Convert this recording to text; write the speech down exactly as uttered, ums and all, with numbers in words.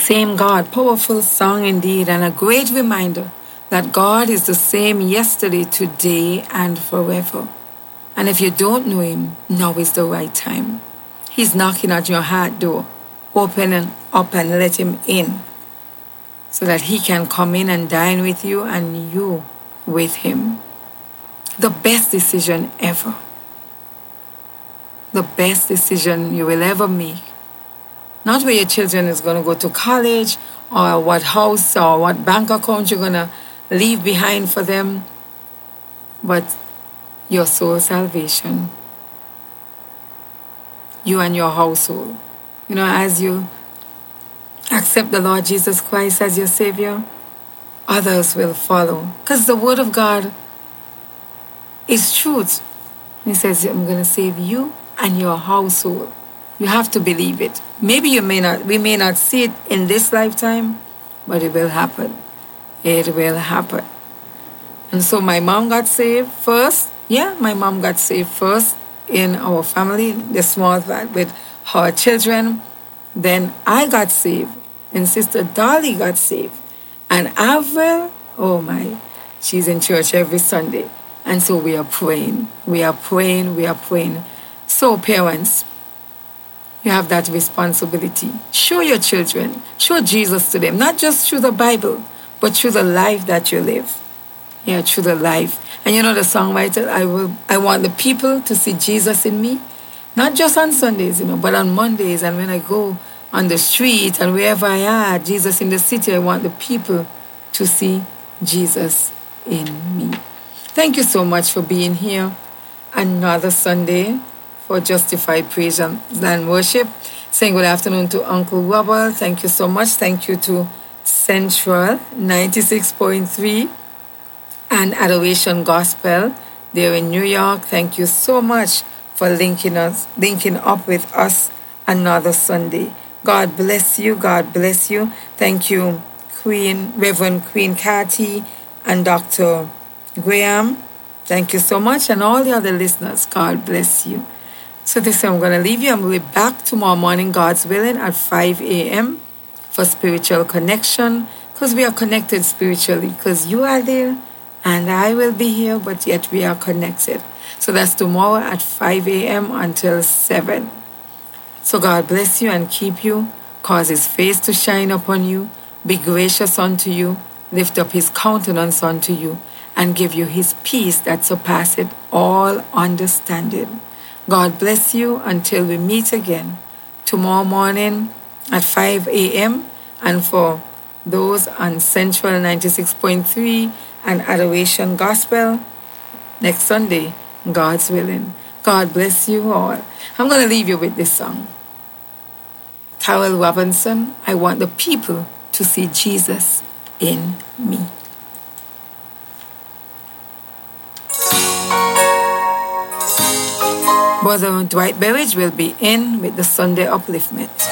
Same God, powerful song indeed, and a great reminder that God is the same yesterday, today, and forever. And if you don't know him, now is the right time. He's knocking at your heart door. Open it up and let him in so that he can come in and dine with you and you with him. The best decision ever. The best decision you will ever make. Not where your children is going to go to college or what house or what bank account you're going to leave behind for them, but your soul salvation. You and your household. You know, as you accept the Lord Jesus Christ as your Savior, others will follow. Because the Word of God is truth. He says, I'm going to save you and your household. You have to believe it. Maybe you may not, we may not see it in this lifetime, but it will happen. It will happen. And so my mom got saved first. Yeah, my mom got saved first in our family, the small flat with her children. Then I got saved, and Sister Dolly got saved. And Avril, oh my, she's in church every Sunday. And so we are praying. We are praying. We are praying. So parents, you have that responsibility. Show your children. Show Jesus to them. Not just through the Bible, but through the life that you live. Yeah, through the life. And you know the songwriter, I will I want the people to see Jesus in me. Not just on Sundays, you know, but on Mondays and when I go on the street and wherever I am, Jesus in the city, I want the people to see Jesus in me. Thank you so much for being here. Another Sunday for Justified Praise and Worship. Saying good afternoon to Uncle Robert. Thank you so much. Thank you to Central ninety-six point three and Adoration Gospel there in New York. Thank you so much for linking us, linking up with us another Sunday. God bless you. God bless you. Thank you, Queen, Reverend Queen Cathy and Doctor Graham. Thank you so much. And all the other listeners, God bless you. So this is I'm going to leave you. I'm going to be back tomorrow morning, God's willing, at five a.m. for spiritual connection, because we are connected spiritually, because you are there and I will be here, but yet we are connected. So that's tomorrow at five a.m. until seven. So God bless you and keep you, cause his face to shine upon you, be gracious unto you, lift up his countenance unto you, and give you his peace that surpasseth all understanding. God bless you until we meet again tomorrow morning at five a.m. and for those on Central ninety-six point three and Adoration Gospel next Sunday, God's willing. God bless you all. I'm going to leave you with this song. Carol Robinson, I want the people to see Jesus in me. Brother Dwight Berridge will be in with the Sunday upliftment.